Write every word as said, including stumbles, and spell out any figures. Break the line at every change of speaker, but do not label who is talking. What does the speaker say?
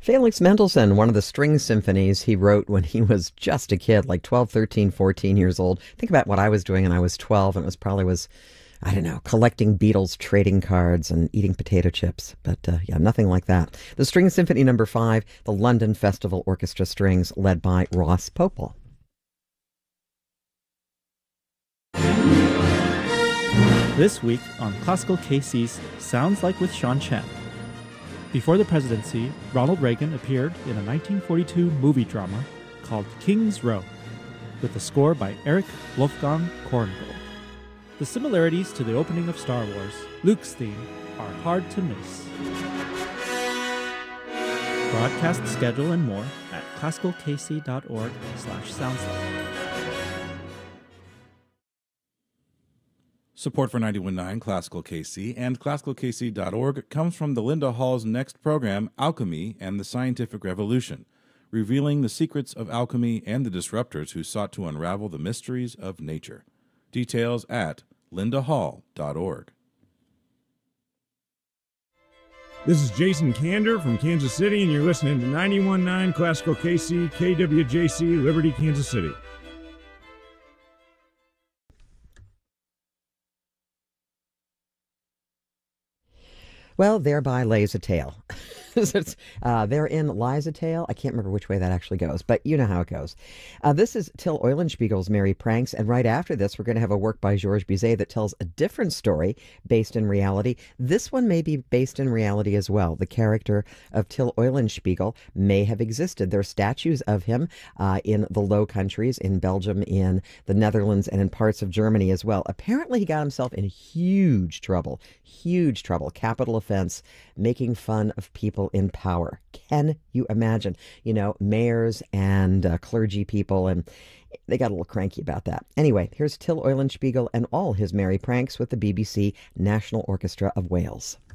Felix Mendelssohn, one of the string symphonies he wrote when he was just a kid, like twelve, thirteen, fourteen years old. Think about what I was doing when I was twelve, and it was probably was, I don't know, collecting Beatles trading cards and eating potato chips. But uh, yeah, nothing like that. The String Symphony Number Five, the London Festival Orchestra Strings, led by Ross Popel.
This week on Classical K C's Sounds Like with Sean Chen. Before the presidency, Ronald Reagan appeared in a nineteen forty-two movie drama called King's Row, with a score by Eric Wolfgang Korngold. The similarities to the opening of Star Wars, Luke's theme, are hard to miss. Broadcast schedule and more at classicalkc.org slash soundslike.
Support for ninety-one point nine Classical K C and classical k c dot org comes from the Linda Hall's next program, Alchemy and the Scientific Revolution, revealing the secrets of alchemy and the disruptors who sought to unravel the mysteries of nature. Details at linda hall dot org.
This is Jason Kander from Kansas City, and you're listening to ninety-one point nine Classical K C, K W J C, Liberty, Kansas City.
Well, thereby lays a tale. It's, uh, they're in Lies a Tale. I can't remember which way that actually goes, but you know how it goes. Uh, this is Till Eulenspiegel's Merry Pranks, and right after this, we're going to have a work by Georges Bizet that tells a different story based in reality. This one may be based in reality as well. The character of Till Eulenspiegel may have existed. There are statues of him uh, in the Low Countries, in Belgium, in the Netherlands, and in parts of Germany as well. Apparently, he got himself in huge trouble, huge trouble, capital offense, making fun of people in power. Can you imagine? You know, mayors and uh, clergy people, and they got a little cranky about that. Anyway, here's Till Eulenspiegel and all his merry pranks with the B B C National Orchestra of Wales.